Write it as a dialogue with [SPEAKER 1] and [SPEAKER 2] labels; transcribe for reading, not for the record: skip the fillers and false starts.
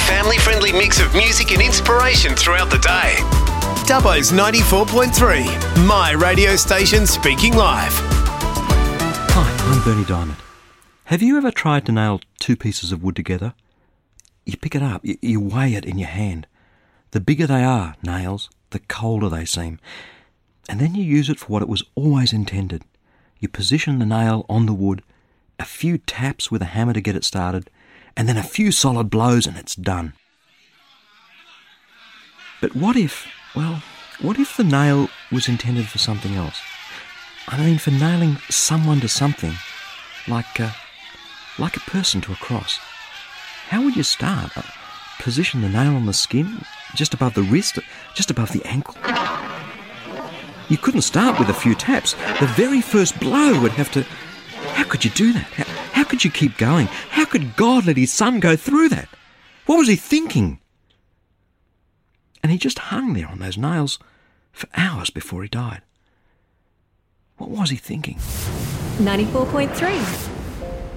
[SPEAKER 1] family-friendly mix of music and inspiration throughout the day. Dubbo's 94.3, my radio station speaking live.
[SPEAKER 2] Hi, I'm Bernie Diamond. Have you ever tried to nail two pieces of wood together? You pick it up, you weigh it in your hand. The bigger they are, nails, the colder they seem. And then you use it for what it was always intended. You position the nail on the wood, a few taps with a hammer to get it started, and then a few solid blows and it's done. But what if the nail was intended for something else? I mean, for nailing someone to something, like a person to a cross. How would you start? Position the nail on the skin, just above the wrist, just above the ankle? You couldn't start with a few taps. The very first blow would have to... How could you do that? How could you keep going? How could God let his son go through that? What was he thinking? And he just hung there on those nails for hours before he died. What was he thinking?
[SPEAKER 3] 94.3